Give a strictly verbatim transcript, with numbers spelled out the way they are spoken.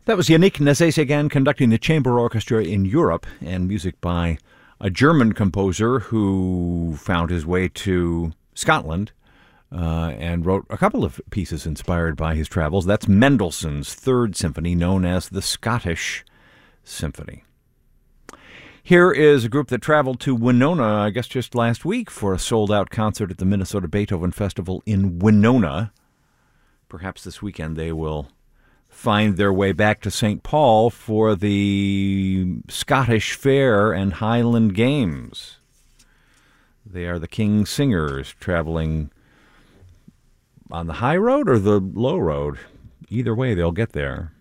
That was Yannick Nézet-Séguin conducting the chamber orchestra in Europe, and music by a German composer who found his way to Scotland uh, and wrote a couple of pieces inspired by his travels. That's Mendelssohn's Third Symphony, known as the Scottish Symphony. Here is a group that traveled to Winona, I guess just last week, for a sold-out concert at the Minnesota Beethoven Festival in Winona. Perhaps this weekend they will find their way back to Saint Paul for the Scottish Fair and Highland Games. They are the King Singers, traveling on the high road or the low road. Either way, they'll get there.